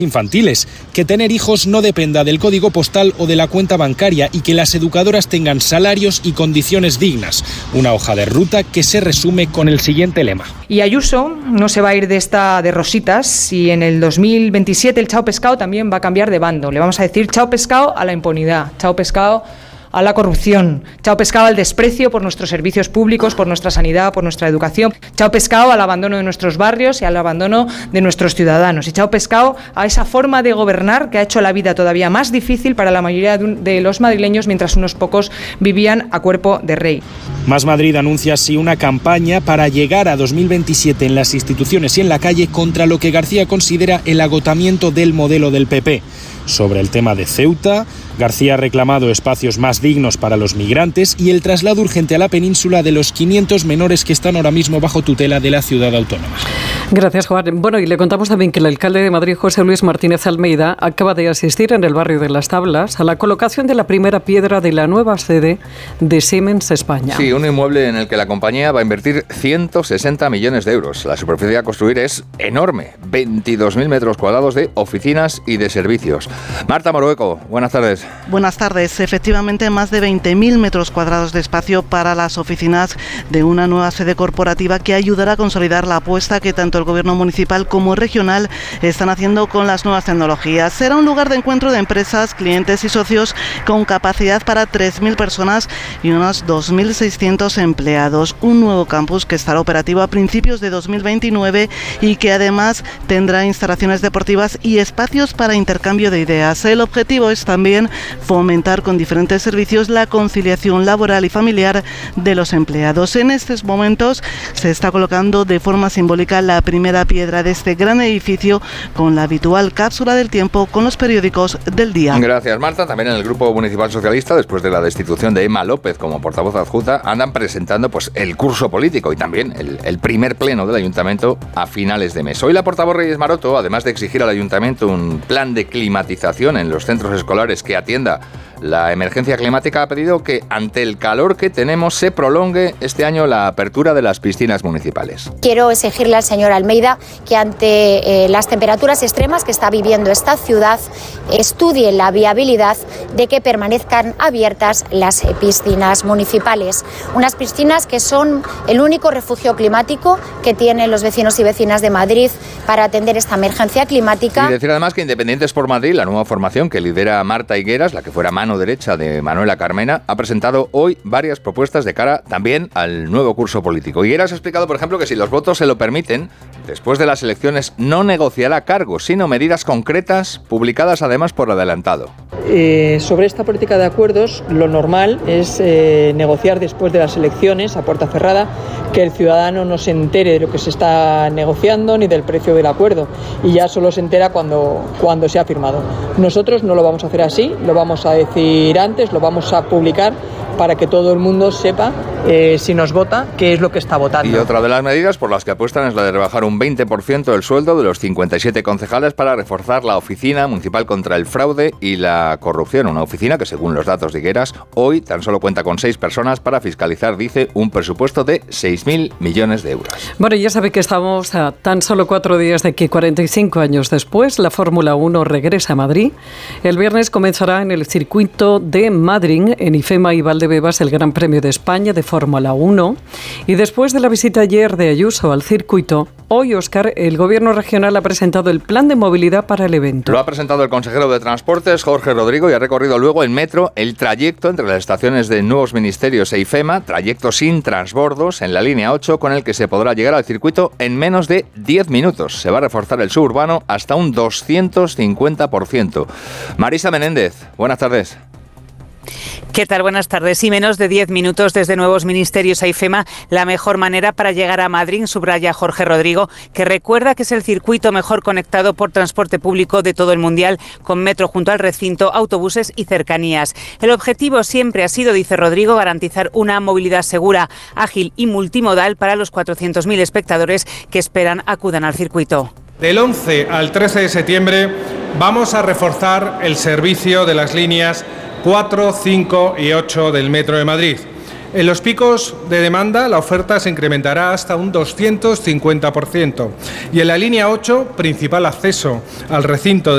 infantiles, que tener hijos no dependa del código postal o de la cuenta bancaria y que las educadoras tengan salarios y condiciones dignas. Una hoja de ruta que se resume con el siguiente lema. Y Ayuso no se va a ir de rositas y en el 2027 el chao pescado también va a cambiar de bando. Le vamos a decir chao pescado a la impunidad, chao pescado a la corrupción, chao pescado al desprecio por nuestros servicios públicos, por nuestra sanidad, por nuestra educación, chao pescado al abandono de nuestros barrios y al abandono de nuestros ciudadanos, y chao pescado a esa forma de gobernar que ha hecho la vida todavía más difícil para la mayoría de los madrileños mientras unos pocos vivían a cuerpo de rey. Más Madrid anuncia así una campaña para llegar a 2027 en las instituciones y en la calle contra lo que García considera el agotamiento del modelo del PP. Sobre el tema de Ceuta, García ha reclamado espacios más dignos para los migrantes y el traslado urgente a la península de los 500 menores que están ahora mismo bajo tutela de la ciudad autónoma. Gracias, Juan. Bueno, y le contamos también que el alcalde de Madrid, José Luis Martínez Almeida, acaba de asistir en el barrio de Las Tablas a la colocación de la primera piedra de la nueva sede de Siemens España. Sí, un inmueble en el que la compañía va a invertir 160 millones de euros. La superficie a construir es enorme, 22.000 metros cuadrados de oficinas y de servicios. Marta Morueco, buenas tardes. Buenas tardes. Efectivamente, más de 20.000 metros cuadrados de espacio para las oficinas de una nueva sede corporativa que ayudará a consolidar la apuesta que tanto el Gobierno municipal como regional están haciendo con las nuevas tecnologías. Será un lugar de encuentro de empresas, clientes y socios con capacidad para 3.000 personas y unos 2.600 empleados. Un nuevo campus que estará operativo a principios de 2029 y que además tendrá instalaciones deportivas y espacios para intercambio de ideas. El objetivo es también fomentar con diferentes servicios la conciliación laboral y familiar de los empleados. En estos momentos se está colocando de forma simbólica la primera piedra de este gran edificio con la habitual cápsula del tiempo con los periódicos del día. Gracias, Marta. También en el Grupo Municipal Socialista, después de la destitución de Emma López como portavoz adjunta, andan presentando el curso político y también el primer pleno del Ayuntamiento a finales de mes. Hoy la portavoz Reyes Maroto, además de exigir al Ayuntamiento un plan de climatización en los centros escolares que atienda la emergencia climática, ha pedido que ante el calor que tenemos se prolongue este año la apertura de las piscinas municipales. Quiero exigirle al señor Almeida que ante las temperaturas extremas que está viviendo esta ciudad estudie la viabilidad de que permanezcan abiertas las piscinas municipales. Unas piscinas que son el único refugio climático que tienen los vecinos y vecinas de Madrid para atender esta emergencia climática. Y decir además que Independientes por Madrid, la nueva formación que lidera Marta Higueras, la que fuera mano derecha de Manuela Carmena, ha presentado hoy varias propuestas de cara también al nuevo curso político. Higueras ha explicado, por ejemplo, que si los votos se lo permiten, después de las elecciones no negociará cargos, sino medidas concretas publicadas además por adelantado. Sobre esta política de acuerdos, lo normal es negociar después de las elecciones a puerta cerrada, que el ciudadano no se entere de lo que se está negociando ni del precio del acuerdo y ya solo se entera cuando se ha firmado. Nosotros no lo vamos a hacer así, lo vamos a decir antes, lo vamos a publicar para que todo el mundo sepa si nos vota, qué es lo que está votando. Y otra de las medidas por las que apuestan es la de rebajar un 20% el sueldo de los 57 concejales para reforzar la oficina municipal contra el fraude y la corrupción. Una oficina que, según los datos de Higueras, hoy tan solo cuenta con 6 personas para fiscalizar, dice, un presupuesto de 6.000 millones de euros. Bueno, ya sabe que estamos a tan solo 4 días de que 45 años después la Fórmula 1 regresa a Madrid. El viernes comenzará en el circuito de Madrid, en IFEMA y Valdebebas, el Gran Premio de España de Fórmula 1. Y después de la visita ayer de Ayuso al circuito, hoy, Óscar, el Gobierno regional ha presentado el plan de movilidad para el evento. Lo ha presentado el consejero de Transportes, Jorge Rodrigo, y ha recorrido luego en metro el trayecto entre las estaciones de Nuevos Ministerios e IFEMA, trayecto sin transbordos en la línea 8, con el que se podrá llegar al circuito en menos de 10 minutos. Se va a reforzar el suburbano hasta un 250%. Marisa Menéndez, buenas tardes. ¿Qué tal? Buenas tardes. Y menos de 10 minutos desde Nuevos Ministerios a IFEMA, la mejor manera para llegar a Madrid, subraya Jorge Rodrigo, que recuerda que es el circuito mejor conectado por transporte público de todo el mundial, con metro junto al recinto, autobuses y cercanías. El objetivo siempre ha sido, dice Rodrigo, garantizar una movilidad segura, ágil y multimodal para los 400.000 espectadores que esperan acudan al circuito. Del 11 al 13 de septiembre vamos a reforzar el servicio de las líneas 4, 5 y 8 del Metro de Madrid. En los picos de demanda la oferta se incrementará hasta un 250% y en la línea 8, principal acceso al recinto